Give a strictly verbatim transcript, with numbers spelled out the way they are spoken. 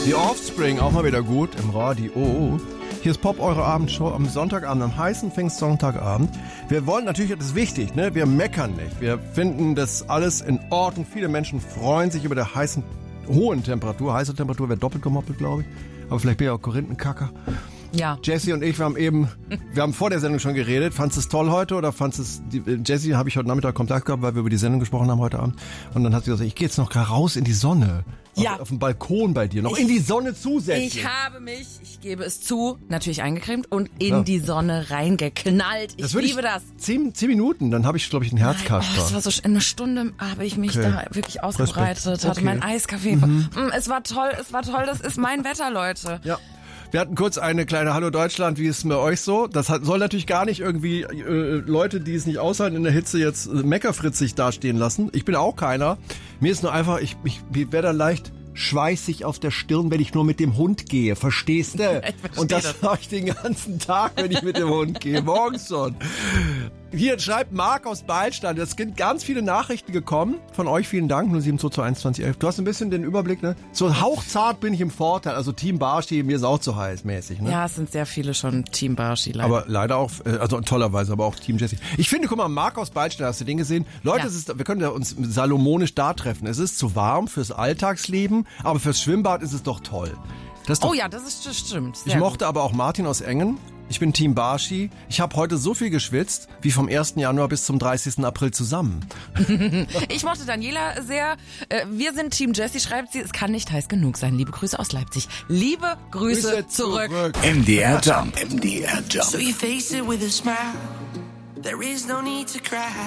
Die Offspring, auch mal wieder gut im Radio. Hier ist Pop, eure Abendshow am Sonntagabend, am heißen Pfingstsonntagabend. Wir wollen natürlich, das ist wichtig, ne? Wir meckern nicht. Wir finden das alles in Ordnung. Viele Menschen freuen sich über der heißen, hohen Temperatur. Heiße Temperatur wäre doppelt gemoppelt, glaube ich. Aber vielleicht bin ich auch Korinthenkacker. Ja. Jessie und ich, wir haben eben, wir haben vor der Sendung schon geredet. Fandst du es toll heute oder fandst es, Jessie habe ich heute Nachmittag Kontakt gehabt, weil wir über die Sendung gesprochen haben heute Abend. Und dann hat sie gesagt, ich gehe jetzt noch gerade raus in die Sonne. Ja. Auf, auf dem Balkon bei dir, noch ich, in die Sonne zusätzlich. Ich habe mich, ich gebe es zu, natürlich eingecremt und in ja. die Sonne reingeknallt. Ich das liebe ich, das. Zehn, zehn Minuten, dann habe ich, glaube ich, einen Herzkasper. Oh, das war so eine Stunde, habe ich mich okay. da wirklich ausgebreitet, Respekt. hatte okay. meinen Eiskaffee. Mhm. Es war toll, es war toll, das ist mein Wetter, Leute. Ja. Wir hatten kurz eine kleine Hallo Deutschland, wie ist es bei euch so? Das hat, soll natürlich gar nicht irgendwie äh, Leute, die es nicht aushalten in der Hitze, jetzt äh, meckerfritzig dastehen lassen. Ich bin auch keiner. Mir ist nur einfach, ich, ich, ich werde dann leicht schweißig auf der Stirn, wenn ich nur mit dem Hund gehe. Verstehst du? Und das mache ich den ganzen Tag, wenn ich mit dem Hund gehe. Morgens schon. Hier schreibt Marc aus Beilstein. Es sind ganz viele Nachrichten gekommen. Von euch vielen Dank. null sieben zwei zwei eins zwanzig elf. Du hast ein bisschen den Überblick, ne? So hauchzart bin ich im Vorteil. Also Team Barschi, mir ist auch zu heiß mäßig, ne? Ja, es sind sehr viele schon Team Barschi, leider. Aber leider auch, also tollerweise, aber auch Team Jessie. Ich finde, guck mal, Marc aus Beilstein, hast du den gesehen? Leute, ja. es ist, wir können ja uns salomonisch da treffen. Es ist zu warm fürs Alltagsleben, aber fürs Schwimmbad ist es doch toll. Das ist doch, oh ja, das ist das stimmt. Ich mochte gut. aber auch Martin aus Engen. Ich bin Team Barschi. Ich habe heute so viel geschwitzt, wie vom ersten Januar bis zum dreißigsten April zusammen. Ich mochte Daniela sehr. Wir sind Team Jessie, schreibt sie. Es kann nicht heiß genug sein. Liebe Grüße aus Leipzig. Liebe Grüße, Grüße zurück. zurück. M D R Jump. M D R Jump. So you face it with a smile. There is no need to cry.